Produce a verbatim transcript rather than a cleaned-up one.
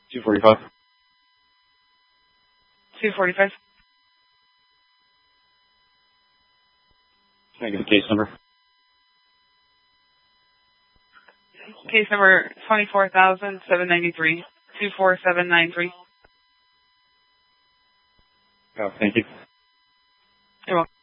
two forty-five. two forty-five. Can I get the case number? Case number twenty-four thousand seven ninety-three, two four seven nine three. Oh, thank you. You're welcome.